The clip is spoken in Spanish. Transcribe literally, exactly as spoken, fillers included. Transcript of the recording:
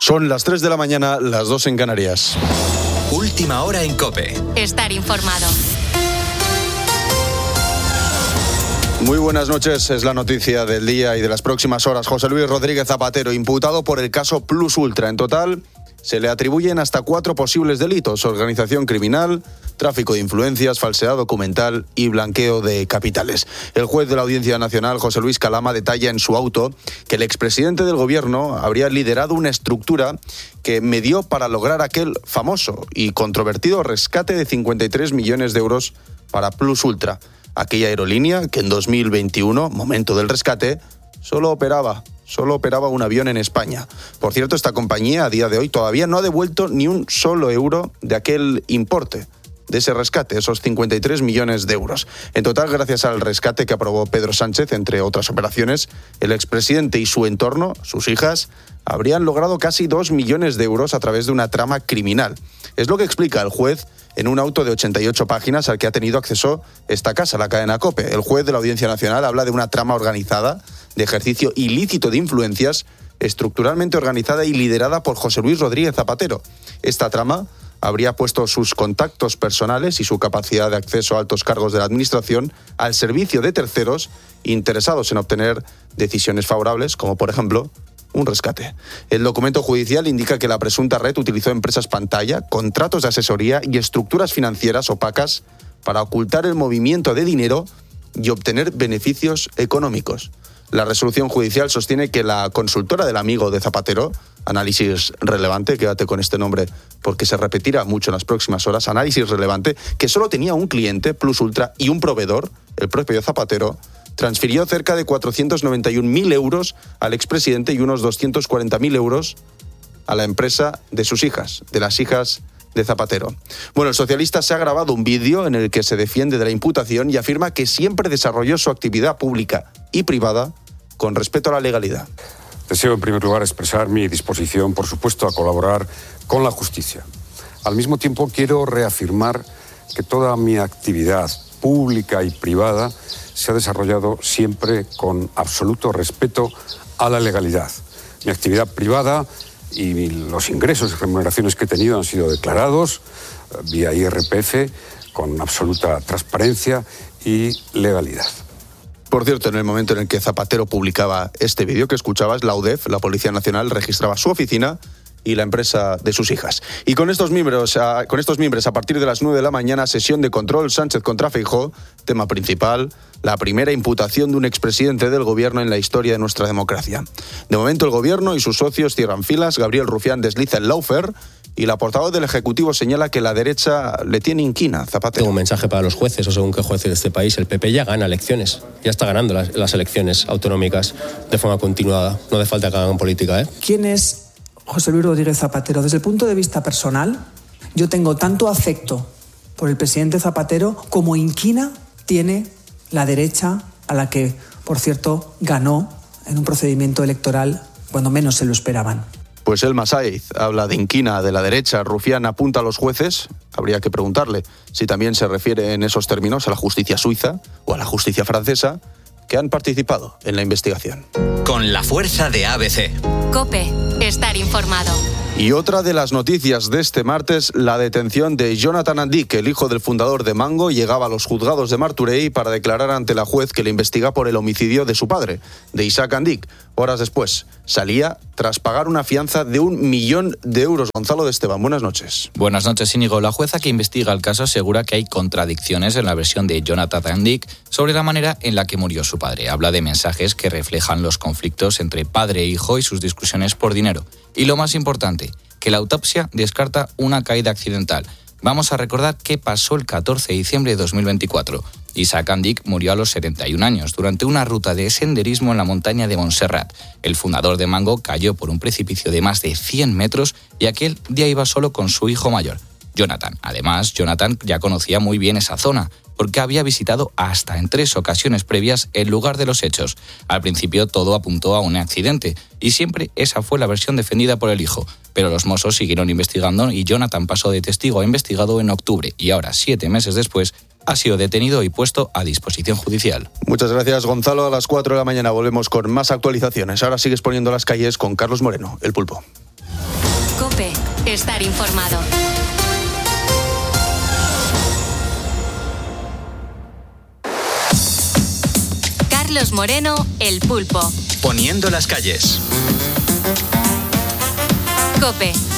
Son las tres de la mañana, las dos en Canarias. Última hora en COPE. Estar informado. Muy buenas noches, es la noticia del día y de las próximas horas. José Luis Rodríguez Zapatero, imputado por el caso Plus Ultra. En total, se le atribuyen hasta cuatro posibles delitos: organización criminal, tráfico de influencias, falsedad documental y blanqueo de capitales. El juez de la Audiencia Nacional, José Luis Calama, detalla en su auto que el expresidente del gobierno habría liderado una estructura que medió para lograr aquel famoso y controvertido rescate de cincuenta y tres millones de euros para Plus Ultra. Aquella aerolínea que en dos mil veintiuno, momento del rescate, solo operaba, solo operaba un avión en España. Por cierto, esta compañía a día de hoy todavía no ha devuelto ni un solo euro de aquel importe, de ese rescate, esos cincuenta y tres millones de euros. En total, gracias al rescate que aprobó Pedro Sánchez, entre otras operaciones, el expresidente y su entorno, sus hijas, habrían logrado casi dos millones de euros a través de una trama criminal. Es lo que explica el juez en un auto de ochenta y ocho páginas al que ha tenido acceso esta casa, la cadena COPE. El juez de la Audiencia Nacional habla de una trama organizada de ejercicio ilícito de influencias, estructuralmente organizada y liderada por José Luis Rodríguez Zapatero. Esta trama habría puesto sus contactos personales y su capacidad de acceso a altos cargos de la Administración al servicio de terceros interesados en obtener decisiones favorables, como por ejemplo un rescate. El documento judicial indica que la presunta red utilizó empresas pantalla, contratos de asesoría y estructuras financieras opacas para ocultar el movimiento de dinero y obtener beneficios económicos. La resolución judicial sostiene que la consultora del amigo de Zapatero, Análisis Relevante, quédate con este nombre porque se repetirá mucho en las próximas horas, Análisis Relevante, que solo tenía un cliente, Plus Ultra, y un proveedor, el propio Zapatero, transfirió cerca de cuatrocientos noventa y un mil euros al expresidente y unos doscientos cuarenta mil euros a la empresa de sus hijas, de las hijas de Zapatero. Bueno, el socialista se ha grabado un vídeo en el que se defiende de la imputación y afirma que siempre desarrolló su actividad pública y privada con respeto a la legalidad. Deseo, en primer lugar, expresar mi disposición, por supuesto, a colaborar con la justicia. Al mismo tiempo, quiero reafirmar que toda mi actividad pública y privada se ha desarrollado siempre con absoluto respeto a la legalidad. Mi actividad privada y los ingresos y remuneraciones que he tenido han sido declarados vía I R P F con absoluta transparencia y legalidad. Por cierto, en el momento en el que Zapatero publicaba este vídeo que escuchabas, la U D E F, la Policía Nacional, registraba su oficina y la empresa de sus hijas. Y con estos miembros, a, con estos miembros, a partir de las nueve de la mañana, sesión de control Sánchez contra Feijóo, tema principal, la primera imputación de un expresidente del gobierno en la historia de nuestra democracia. De momento, el gobierno y sus socios cierran filas, Gabriel Rufián desliza el lawfare y la portavoz del Ejecutivo señala que la derecha le tiene inquina a Zapatero. Tengo un mensaje para los jueces, o según qué jueces de este país. El P P ya gana elecciones, ya está ganando las, las elecciones autonómicas de forma continuada. No hace falta que hagan política, ¿eh? ¿Quién es José Luis Rodríguez Zapatero? Desde el punto de vista personal, yo tengo tanto afecto por el presidente Zapatero como inquina tiene la derecha, a la que, por cierto, ganó en un procedimiento electoral cuando menos se lo esperaban. Pues Elma Saiz habla de inquina de la derecha. Rufián apunta a los jueces. Habría que preguntarle si también se refiere en esos términos a la justicia suiza o a la justicia francesa que han participado en la investigación. Con la fuerza de A B C. COPE. Estar informado. Y otra de las noticias de este martes, la detención de Jonathan Andic, el hijo del fundador de Mango, llegaba a los juzgados de Martorell para declarar ante la juez que le investiga por el homicidio de su padre, de Isaac Andic. Horas después, salía tras pagar una fianza de un millón de euros. Gonzalo de Esteban, buenas noches. Buenas noches, Íñigo. La jueza que investiga el caso asegura que hay contradicciones en la versión de Jonathan Andic sobre la manera en la que murió su padre. Habla de mensajes que reflejan los conflictos entre padre e hijo y sus discusiones por dinero. Y lo más importante, que la autopsia descarta una caída accidental. Vamos a recordar qué pasó el catorce de diciembre de dos mil veinticuatro. Isaac Andic murió a los setenta y un años durante una ruta de senderismo en la montaña de Montserrat. El fundador de Mango cayó por un precipicio de más de cien metros y aquel día iba solo con su hijo mayor, Jonathan. Además, Jonathan ya conocía muy bien esa zona, porque había visitado hasta en tres ocasiones previas el lugar de los hechos. Al principio todo apuntó a un accidente, y siempre esa fue la versión defendida por el hijo. Pero los Mossos siguieron investigando y Jonathan pasó de testigo a investigado en octubre, y ahora, siete meses después, ha sido detenido y puesto a disposición judicial. Muchas gracias, Gonzalo. A las cuatro de la mañana volvemos con más actualizaciones. Ahora sigues poniendo las calles con Carlos Moreno, el Pulpo. COPE. Estar informado. Carlos Moreno, El Pulpo. Poniendo las calles. COPE.